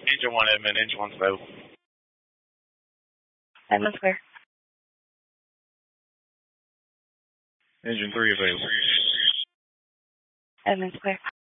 Engine 1 Edmund, engine 1's available. Edmund Square. Engine 3 available. Edmund Square.